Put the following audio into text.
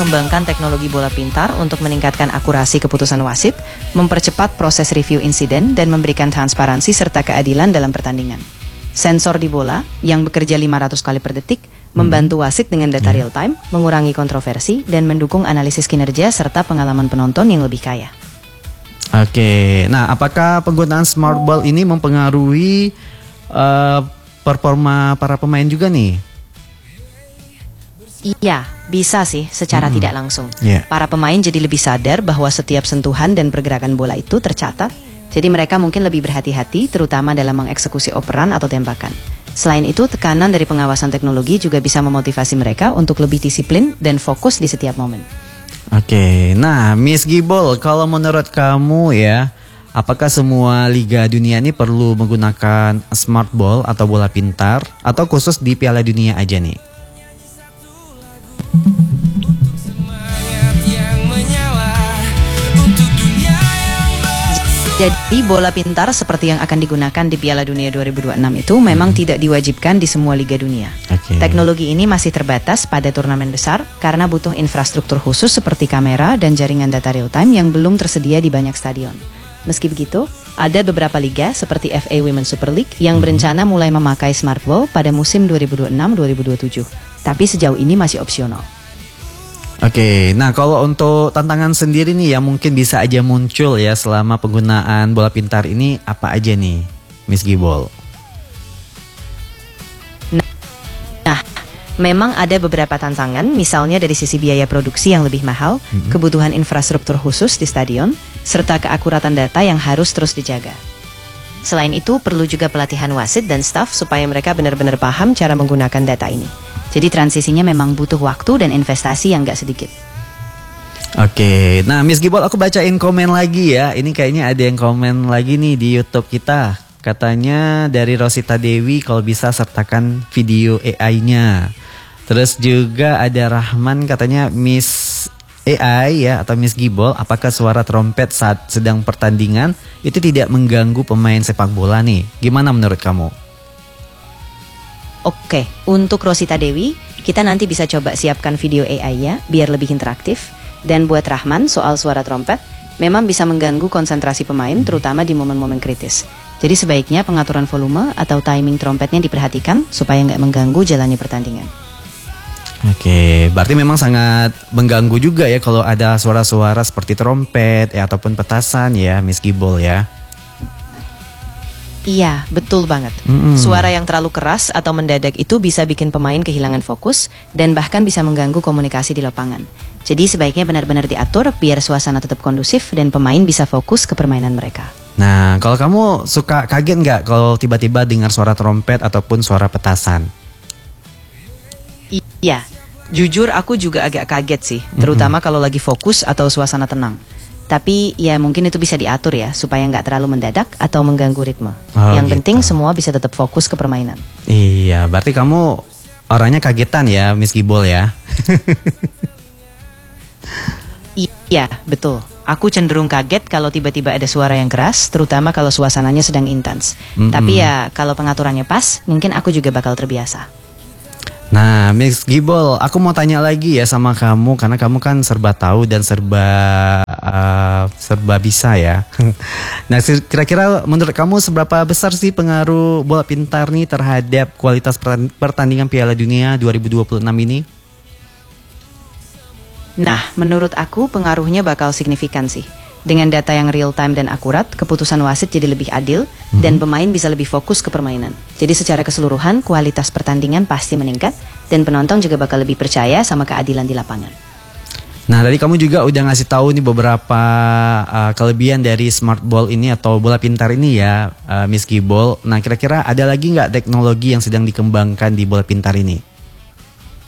mengembangkan teknologi bola pintar untuk meningkatkan akurasi keputusan wasit, mempercepat proses review insiden, dan memberikan transparansi serta keadilan dalam pertandingan. Sensor di bola, yang bekerja 500 kali per detik, membantu wasit dengan data real time, mengurangi kontroversi, dan mendukung analisis kinerja serta pengalaman penonton yang lebih kaya. Oke, nah apakah penggunaan smart ball ini mempengaruhi performa para pemain juga nih? Iya, bisa sih secara tidak langsung. Yeah. Para pemain jadi lebih sadar bahwa setiap sentuhan dan pergerakan bola itu tercatat. Jadi mereka mungkin lebih berhati-hati terutama dalam mengeksekusi operan atau tembakan. Selain itu, tekanan dari pengawasan teknologi juga bisa memotivasi mereka untuk lebih disiplin dan fokus di setiap momen. Oke, nah Miss Gibol, kalau menurut kamu ya, apakah semua liga dunia ini perlu menggunakan smart ball atau bola pintar, atau khusus di Piala Dunia aja nih? Jadi bola pintar seperti yang akan digunakan di Piala Dunia 2026 itu memang tidak diwajibkan di semua liga dunia. Teknologi ini masih terbatas pada turnamen besar karena butuh infrastruktur khusus seperti kamera dan jaringan data real time yang belum tersedia di banyak stadion. Meski begitu, ada beberapa liga seperti FA Women's Super League yang berencana mulai memakai smart ball pada musim 2026-2027. Tapi sejauh ini masih opsional. Oke, nah kalau untuk tantangan sendiri nih yang mungkin bisa aja muncul ya selama penggunaan bola pintar ini apa aja nih, Miss Gibol? Nah, memang ada beberapa tantangan, misalnya dari sisi biaya produksi yang lebih mahal, kebutuhan infrastruktur khusus di stadion, serta keakuratan data yang harus terus dijaga. Selain itu, perlu juga pelatihan wasit dan staf supaya mereka benar-benar paham cara menggunakan data ini. Jadi transisinya memang butuh waktu dan investasi yang gak sedikit. Oke, nah Miss Gibol aku bacain komen lagi ya. Ini kayaknya ada yang komen lagi nih di YouTube kita. Katanya dari Rosita Dewi kalau bisa sertakan video AI-nya. Terus juga ada Rahman katanya Miss AI ya atau Miss Gibol, apakah suara trompet saat sedang pertandingan itu tidak mengganggu pemain sepak bola nih? Gimana menurut kamu? Oke, untuk Rosita Dewi, kita nanti bisa coba siapkan video AI-nya biar lebih interaktif. Dan buat Rahman, soal suara trompet, memang bisa mengganggu konsentrasi pemain terutama di momen-momen kritis. Jadi sebaiknya pengaturan volume atau timing trompetnya diperhatikan supaya nggak mengganggu jalannya pertandingan. Oke, berarti memang sangat mengganggu juga ya kalau ada suara-suara seperti trompet ya ataupun petasan ya, Miss Gibol ya. Iya, betul banget. Suara yang terlalu keras atau mendadak itu bisa bikin pemain kehilangan fokus dan bahkan bisa mengganggu komunikasi di lapangan. Jadi sebaiknya benar-benar diatur biar suasana tetap kondusif dan pemain bisa fokus ke permainan mereka. Nah, kalau kamu suka kaget nggak kalau tiba-tiba dengar suara trompet ataupun suara petasan? Iya, jujur aku juga agak kaget sih, terutama kalau lagi fokus atau suasana tenang. Tapi ya mungkin itu bisa diatur ya supaya nggak terlalu mendadak atau mengganggu ritme. Yang penting semua bisa tetap fokus ke permainan. Iya, berarti kamu orangnya kagetan ya, Miss Gibol ya. Iya, betul. Aku cenderung kaget kalau tiba-tiba ada suara yang keras, terutama kalau suasananya sedang intens. Tapi ya kalau pengaturannya pas, mungkin aku juga bakal terbiasa. Nah, Miss Gibol, aku mau tanya lagi ya sama kamu karena kamu kan serba tahu dan serba bisa ya. Nah, kira-kira menurut kamu seberapa besar sih pengaruh bola pintar nih terhadap kualitas pertandingan Piala Dunia 2026 ini? Nah, menurut aku pengaruhnya bakal signifikan sih. Dengan data yang real time dan akurat, keputusan wasit jadi lebih adil dan pemain bisa lebih fokus ke permainan. Jadi secara keseluruhan kualitas pertandingan pasti meningkat dan penonton juga bakal lebih percaya sama keadilan di lapangan. Nah, tadi kamu juga udah ngasih tahu nih beberapa kelebihan dari smart ball ini atau bola pintar ini ya, Miss Gibol. Nah, kira-kira ada lagi nggak teknologi yang sedang dikembangkan di bola pintar ini?